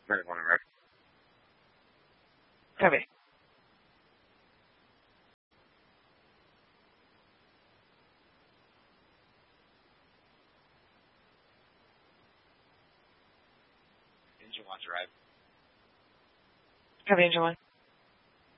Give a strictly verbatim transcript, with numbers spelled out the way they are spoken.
Minute one, right? Copy. Engine one, drive. Copy, engine one.